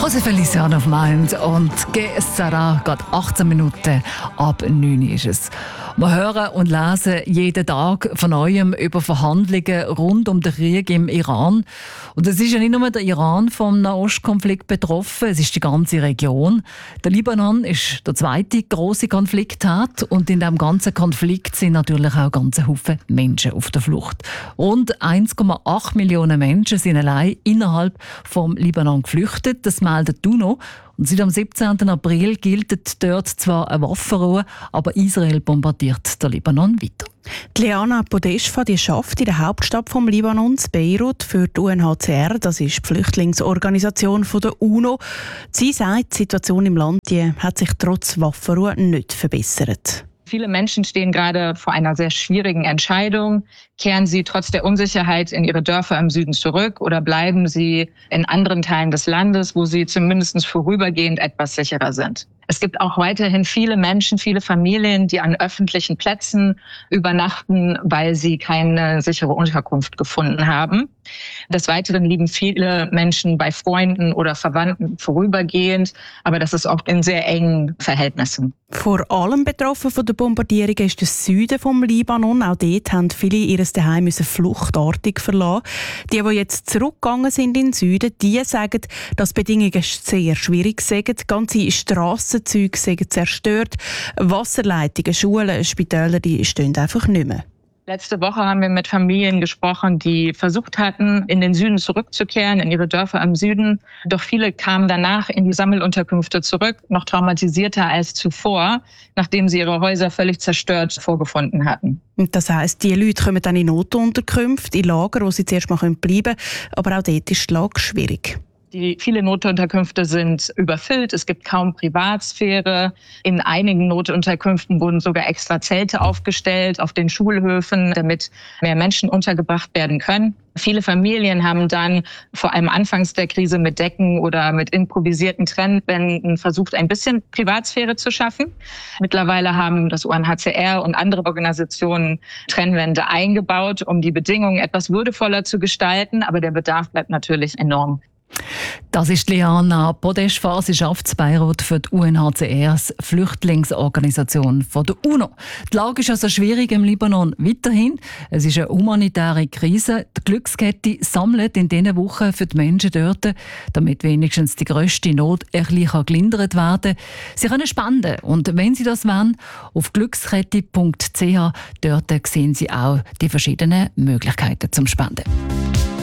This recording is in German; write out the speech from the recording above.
Jose Feliciano of Mind und GSRA, gerade 18 Minuten ab 9 ist es. Wir hören und lesen jeden Tag von Neuem über Verhandlungen rund um den Krieg im Iran. Und es ist ja nicht nur der Iran vom Nahostkonflikt betroffen, es ist die ganze Region. Der Libanon ist der zweite grosse Konfliktherd und in diesem ganzen Konflikt sind natürlich auch ganze Haufen Menschen auf der Flucht. Rund 1,8 Millionen Menschen sind allein innerhalb vom Libanon geflüchtet. Das meldet die UNO. Und seit dem 17. April gilt dort zwar eine Waffenruhe, aber Israel bombardiert den Libanon weiter. Die Liana Podeshfa arbeitet in der Hauptstadt vom Libanons, Beirut, für die UNHCR. Das ist die Flüchtlingsorganisation der UNO. Sie sagt, die Situation im Land hat sich trotz Waffenruhe nicht verbessert. Viele Menschen stehen gerade vor einer sehr schwierigen Entscheidung. Kehren sie trotz der Unsicherheit in ihre Dörfer im Süden zurück oder bleiben sie in anderen Teilen des Landes, wo sie zumindest vorübergehend etwas sicherer sind? Es gibt auch weiterhin viele Menschen, viele Familien, die an öffentlichen Plätzen übernachten, weil sie keine sichere Unterkunft gefunden haben. Des Weiteren leben viele Menschen bei Freunden oder Verwandten vorübergehend, aber das ist oft in sehr engen Verhältnissen. Vor allem betroffen von der Bombardierungen ist der Süden vom Libanon. Auch dort haben viele ihr Zuhause fluchtartig verlassen. Die jetzt zurückgegangen sind in den Süden, die sagen, dass die Bedingungen sehr schwierig sind. Ganze Strassenzüge sind zerstört. Wasserleitungen, Schulen, Spitäler, die stehen einfach nicht mehr. Letzte Woche haben wir mit Familien gesprochen, die versucht hatten, in den Süden zurückzukehren, in ihre Dörfer im Süden. Doch viele kamen danach in die Sammelunterkünfte zurück, noch traumatisierter als zuvor, nachdem sie ihre Häuser völlig zerstört vorgefunden hatten. Das heisst, die Leute kommen dann in Notunterkünfte, in Lager, wo sie zuerst mal bleiben können. Aber auch dort ist die Lage schwierig. Viele Notunterkünfte sind überfüllt, es gibt kaum Privatsphäre. In einigen Notunterkünften wurden sogar extra Zelte aufgestellt auf den Schulhöfen, damit mehr Menschen untergebracht werden können. Viele Familien haben dann vor allem anfangs der Krise mit Decken oder mit improvisierten Trennwänden versucht, ein bisschen Privatsphäre zu schaffen. Mittlerweile haben das UNHCR und andere Organisationen Trennwände eingebaut, um die Bedingungen etwas würdevoller zu gestalten, aber der Bedarf bleibt natürlich enorm. Das ist Liana Podeshfa, sie arbeitet in Beirut für die UNHCRs Flüchtlingsorganisation von der UNO. Die Lage ist also schwierig im Libanon weiterhin. Es ist eine humanitäre Krise. Die Glückskette sammelt in diesen Wochen für die Menschen dort, damit wenigstens die grösste Not ein bisschen gelindert werden kann. Sie können spenden und wenn Sie das wollen, auf glückskette.ch, dort sehen Sie auch die verschiedenen Möglichkeiten zum Spenden.